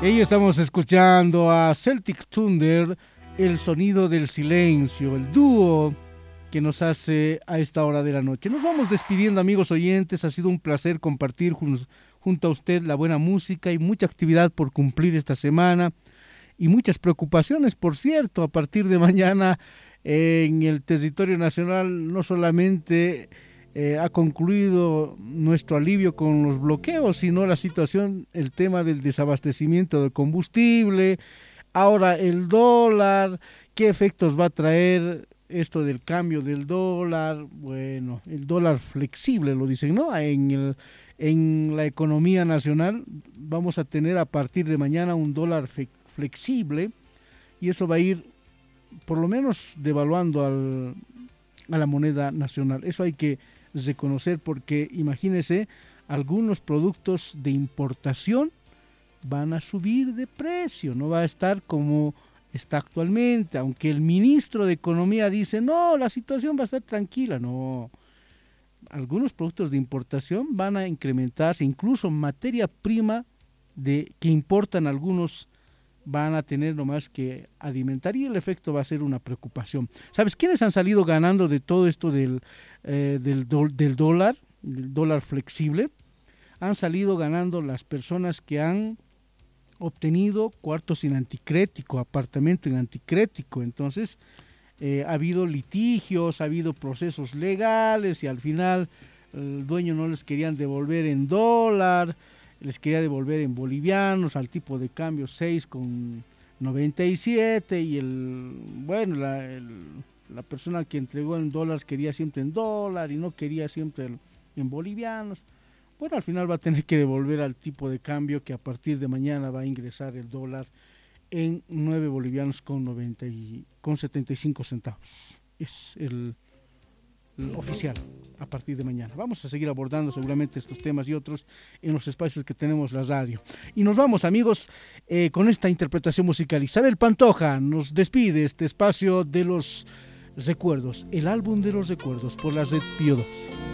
Y estamos escuchando a Celtic Thunder, el sonido del silencio, el dúo que nos hace a esta hora de la noche. Nos vamos despidiendo, amigos oyentes. Ha sido un placer compartir junto a usted la buena música y mucha actividad por cumplir esta semana y muchas preocupaciones, por cierto. A partir de mañana en el territorio nacional no solamente ha concluido nuestro alivio con los bloqueos, sino la situación, el tema del desabastecimiento de combustible, ahora el dólar, qué efectos va a traer esto del cambio del dólar. Bueno, el dólar flexible lo dicen, ¿no? En la economía nacional vamos a tener a partir de mañana un dólar flexible, y eso va a ir por lo menos devaluando a la moneda nacional. Eso hay que reconocer, porque imagínense, algunos productos de importación van a subir de precio, no va a estar como está actualmente, aunque el ministro de Economía dice, no, la situación va a estar tranquila. No, algunos productos de importación van a incrementarse, incluso materia prima que importan algunos van a tener nomás que alimentar, y el efecto va a ser una preocupación. ¿Sabes quiénes han salido ganando de todo esto del dólar flexible? Han salido ganando las personas que han obtenido cuartos en anticrético, apartamento en anticrético. Entonces ha habido litigios, ha habido procesos legales, y al final el dueño no les querían devolver en dólar, les quería devolver en bolivianos al tipo de cambio 6,97, y la persona que entregó en dólares quería siempre en dólar y no quería siempre en bolivianos. Bueno, al final va a tener que devolver al tipo de cambio, que a partir de mañana va a ingresar el dólar en 9 bolivianos con 75 centavos. Es el oficial a partir de mañana. Vamos a seguir abordando seguramente estos temas y otros en los espacios que tenemos la radio. Y nos vamos, amigos, con esta interpretación musical. Isabel Pantoja nos despide este espacio de los recuerdos, el álbum de los recuerdos por la Red Pío XII.